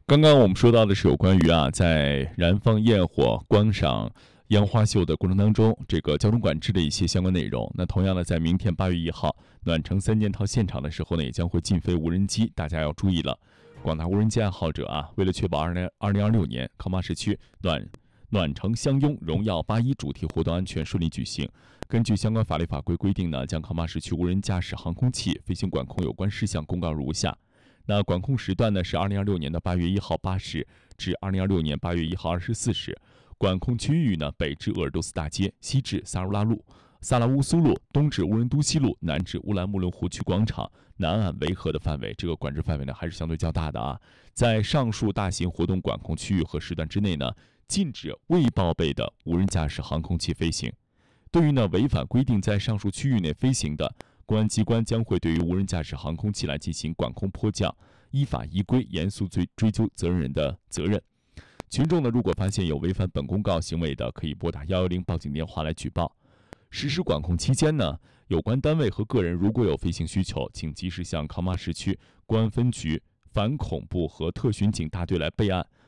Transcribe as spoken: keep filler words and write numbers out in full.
刚刚我们说到的是有关于啊，在燃放焰火、观赏烟花秀的过程当中，这个交通管制的一些相关内容。那同样的，在明天八月一号暖城三件套现场的时候呢，也将会禁飞无人机，大家要注意了。广大无人机爱好者啊，为了确保二零二零二六年康巴市区暖暖城相拥荣耀八一主题活动安全顺利举行，根据相关法律法规规定呢，将康巴市区无人驾驶航空器飞行管控有关事项公告如下。那管控时段呢是二零二六年的八月一号八时至二零二六年八月一号二十四时。管控区域呢，北至鄂尔多斯大街，西至萨如拉路、萨拉乌苏路，东至乌仁都西路，南至乌兰木伦湖区广场、南岸维和的范围。这个管制范围呢还是相对较大的啊。在上述大型活动管控区域和时段之内呢，禁止未报备的无人驾驶航空器飞行。对于呢违反规定在上述区域内飞行的，公安机关将会对于无人驾驶航空器来进行管控迫降，依法依规严肃追追究责任人的责任。群众呢，如果发现有违反本公告行为的，可以拨打幺幺零报警电话来举报。实施管控期间呢，有关单位和个人如果有飞行需求，请及时向康巴市区公安分局反恐部和特巡警大队来备案，